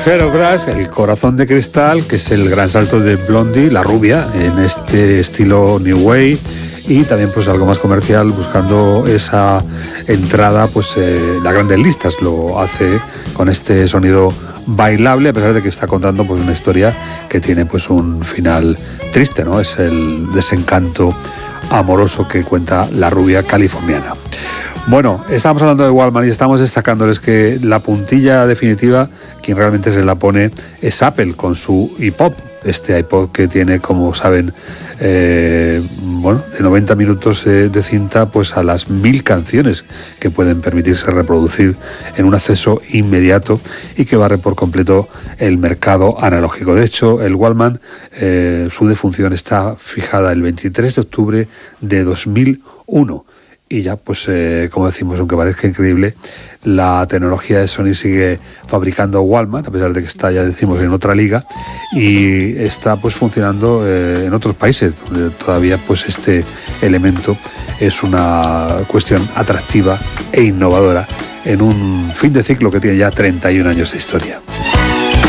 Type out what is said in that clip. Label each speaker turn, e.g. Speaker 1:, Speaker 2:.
Speaker 1: Zero Crash, el corazón de cristal, que es el gran salto de Blondie, la rubia, en este estilo New Wave, y también pues algo más comercial, buscando esa entrada, pues las grandes listas lo hace con este sonido bailable, a pesar de que está contando pues una historia que tiene pues un final triste, ¿no? Es el desencanto amoroso que cuenta la rubia californiana. Bueno, estamos hablando de Walkman y estamos destacándoles que la puntilla definitiva, quien realmente se la pone, es Apple con su iPod. Este iPod que tiene, como saben, de 90 minutos de cinta, pues a las 1000 canciones que pueden permitirse reproducir en un acceso inmediato y que barre por completo el mercado analógico. De hecho, el Walkman, su defunción está fijada el 23 de octubre de 2001. Y ya, pues, como decimos, aunque parezca increíble, la tecnología de Sony sigue fabricando Walkman, a pesar de que está, ya decimos, en otra liga, y está pues funcionando en otros países, donde todavía pues este elemento es una cuestión atractiva e innovadora en un fin de ciclo que tiene ya 31 años de historia.